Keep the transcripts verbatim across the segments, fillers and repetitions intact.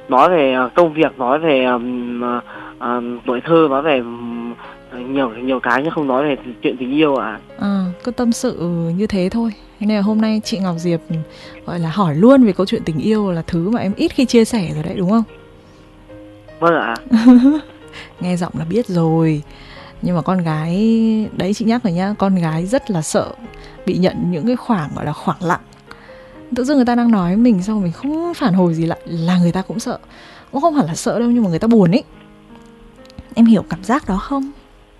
nói về công việc, nói về um, uh, tuổi thơ, nói về um, nhiều nhiều cái nhưng không nói về chuyện tình yêu ạ. À. À, cứ tâm sự như thế thôi. Thế nên là hôm nay chị Ngọc Diệp gọi là hỏi luôn về câu chuyện tình yêu, là thứ mà em ít khi chia sẻ rồi đấy, đúng không? Vâng ạ. Nghe giọng là biết rồi. Nhưng mà con gái, đấy chị nhắc rồi nhá, con gái rất là sợ bị nhận những cái khoảng gọi là khoảng lặng. Tự dưng người ta đang nói với mình, xong mình không phản hồi gì lại là người ta cũng sợ. Cũng không hẳn là sợ đâu, nhưng mà người ta buồn ấy. Em hiểu cảm giác đó không?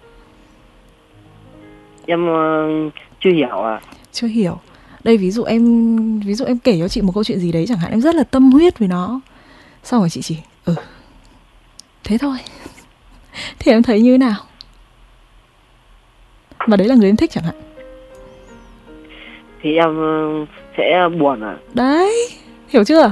Em uh, chưa hiểu ạ. À. Chưa hiểu. Đây ví dụ em ví dụ em kể cho chị một câu chuyện gì đấy chẳng hạn, em rất là tâm huyết với nó, xong rồi chị chỉ ừ thế thôi. Thì em thấy như thế nào? Và đấy là người em thích chẳng hạn, thì em sẽ buồn à. Đấy, hiểu chưa?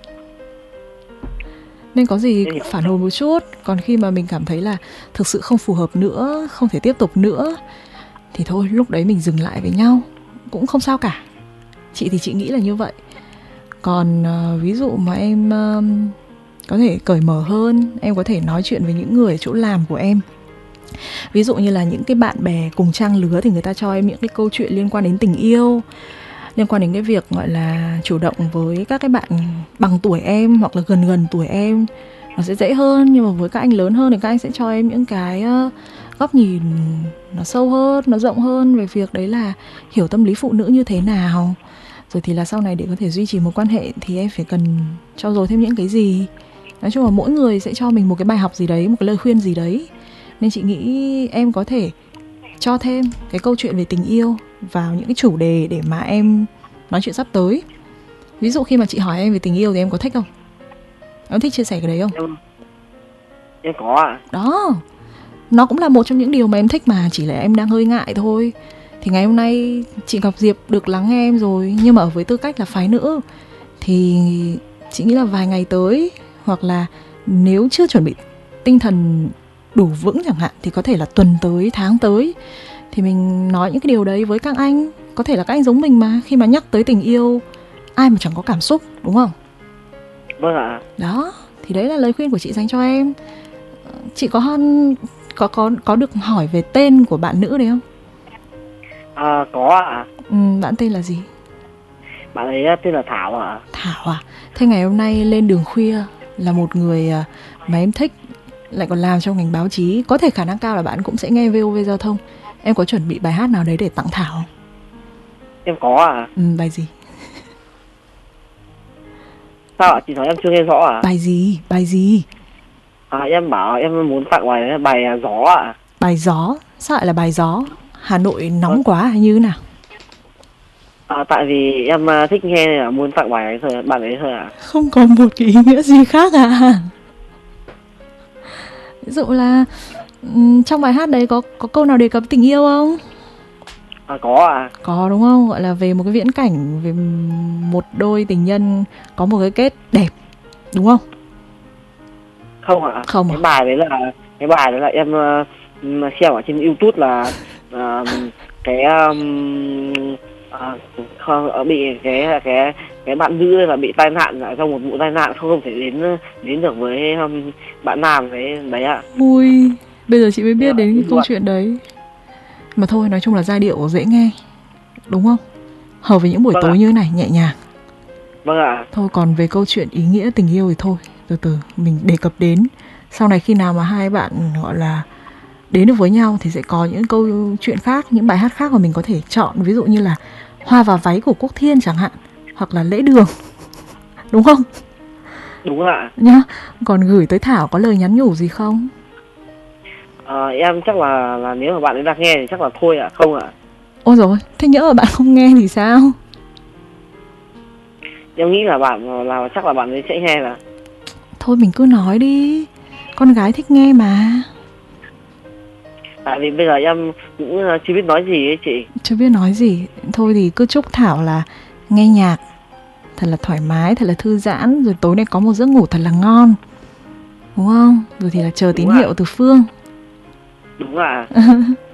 Nên có gì phản hồi một chút. Còn khi mà mình cảm thấy là thực sự không phù hợp nữa, không thể tiếp tục nữa, thì thôi, lúc đấy mình dừng lại với nhau, cũng không sao cả. Chị thì chị nghĩ là như vậy. Còn uh, ví dụ mà em uh, có thể cởi mở hơn, em có thể nói chuyện với những người ở chỗ làm của em. Ví dụ như là những cái bạn bè cùng trang lứa, thì người ta cho em những cái câu chuyện liên quan đến tình yêu, liên quan đến cái việc gọi là chủ động với các cái bạn bằng tuổi em hoặc là gần gần tuổi em, nó sẽ dễ hơn. Nhưng mà với các anh lớn hơn thì các anh sẽ cho em những cái uh, góc nhìn nó sâu hơn, nó rộng hơn về việc đấy là hiểu tâm lý phụ nữ như thế nào. Rồi thì là sau này để có thể duy trì một quan hệ thì em phải cần trau dồi thêm những cái gì. Nói chung là mỗi người sẽ cho mình một cái bài học gì đấy, một cái lời khuyên gì đấy. Nên chị nghĩ em có thể cho thêm cái câu chuyện về tình yêu vào những cái chủ đề để mà em nói chuyện sắp tới. Ví dụ khi mà chị hỏi em về tình yêu thì em có thích không? Em thích chia sẻ cái đấy không? Em, em có ạ. À. Đó, nó cũng là một trong những điều mà em thích mà, chỉ là em đang hơi ngại thôi. Thì ngày hôm nay chị Ngọc Diệp được lắng nghe em rồi, nhưng mà ở với tư cách là phái nữ thì chị nghĩ là vài ngày tới, hoặc là nếu chưa chuẩn bị tinh thần đủ vững chẳng hạn, thì có thể là tuần tới, tháng tới, thì mình nói những cái điều đấy với các anh. Có thể là các anh giống mình mà, khi mà nhắc tới tình yêu, ai mà chẳng có cảm xúc, đúng không? Vâng ạ. Đó, thì đấy là lời khuyên của chị dành cho em. Chị có có có có được hỏi về tên của bạn nữ đấy không? À, có ạ. À. Ừ, bạn tên là gì? Bạn ấy tên là Thảo ạ. À. Thảo à? Thế ngày hôm nay lên đường khuya là một người mà em thích, lại còn làm trong ngành báo chí, có thể khả năng cao là bạn cũng sẽ nghe vê o vê Giao thông. Em có chuẩn bị bài hát nào đấy để tặng Thảo không? Em có ạ. À. Ừ, bài gì? Sao ạ? Chị nói em chưa nghe rõ à? Bài gì? Bài gì? À, em bảo em muốn tặng bài đấy, bài Gió ạ. À. Bài Gió? Sao lại là bài Gió? Hà Nội nóng ừ. quá hay như thế nào? À, tại vì em thích nghe nên là muốn tặng bài ấy thôi, bạn ấy thôi ạ. À. Không có một cái ý nghĩa gì khác à? Ví dụ là trong bài hát đấy có có câu nào đề cập tình yêu không? À, có ạ. À. Có đúng không? Gọi là về một cái viễn cảnh, về một đôi tình nhân có một cái kết đẹp, đúng không? Không ạ. À. Không. Cái à? bài đấy là cái bài đấy là em uh, xem ở trên YouTube là uh, cái um, uh, không bị cái cái cái bạn nữ là bị tai nạn trong một vụ tai nạn, không không thể đến đến được với um, bạn nam đấy đấy ạ. Ui, bây giờ chị mới biết đến cái câu chuyện đấy. Mà thôi, nói chung là giai điệu dễ nghe, đúng không? Hợp với những buổi vâng tối ạ. Như thế này, nhẹ nhàng. Vâng ạ. Thôi còn về câu chuyện ý nghĩa tình yêu thì thôi, từ từ mình đề cập đến. Sau này khi nào mà hai bạn gọi là đến được với nhau thì sẽ có những câu chuyện khác, những bài hát khác mà mình có thể chọn. Ví dụ như là Hoa và váy của Quốc Thiên chẳng hạn, hoặc là Lễ đường. Đúng không? Đúng ạ. Nhá. Còn gửi tới Thảo có lời nhắn nhủ gì không? À, em chắc là, là nếu mà bạn ấy đang nghe thì chắc là thôi ạ, à, không ạ. À. Ôi rồi, thế nhỡ mà bạn không nghe thì sao? Em nghĩ là bạn là chắc là bạn ấy sẽ nghe là. Thôi mình cứ nói đi, con gái thích nghe mà. Tại vì bây giờ em cũng chưa biết nói gì ấy chị. Chưa biết nói gì. Thôi thì cứ chúc Thảo là nghe nhạc thật là thoải mái, thật là thư giãn, rồi tối nay có một giấc ngủ thật là ngon, đúng không? Rồi thì là chờ tín hiệu từ Phương. Đúng ạ.